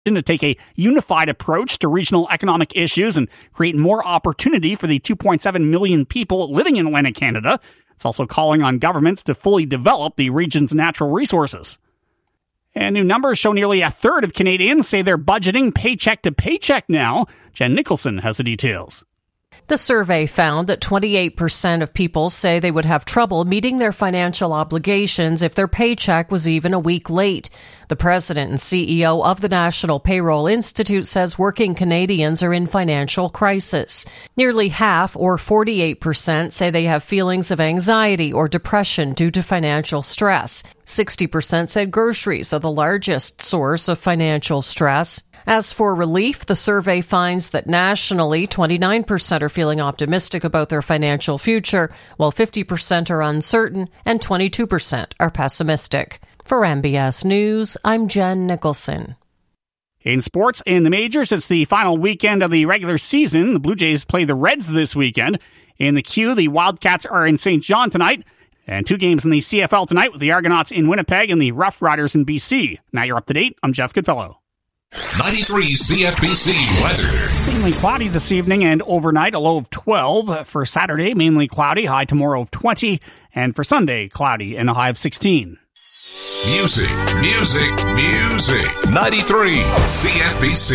to take a unified approach to regional economic issues and create more opportunity for the 2.7 million people living in Atlantic Canada. It's also calling on governments to fully develop the region's natural resources. And new numbers show nearly a third of Canadians say they're budgeting paycheck to paycheck now. Jen Nicholson has the details. The survey found that 28% of people say they would have trouble meeting their financial obligations if their paycheck was even a week late. The president and CEO of the National Payroll Institute says working Canadians are in financial crisis. Nearly half, or 48%, say they have feelings of anxiety or depression due to financial stress. 60% said groceries are the largest source of financial stress. As for relief, the survey finds that nationally, 29% are feeling optimistic about their financial future, while 50% are uncertain and 22% are pessimistic. For MBS News, I'm Jen Nicholson. In sports, in the majors, it's the final weekend of the regular season. The Blue Jays play the Reds this weekend. In the Q, the Wildcats are in St. John tonight. And 2 games in the CFL tonight with the Argonauts in Winnipeg and the Rough Riders in BC. Now you're up to date. I'm Jeff Goodfellow. 93 CFBC weather. Mainly cloudy this evening and overnight, a low of 12. For Saturday, mainly cloudy, high tomorrow of 20. And for Sunday, cloudy and a high of 16. Music. 93 CFBC.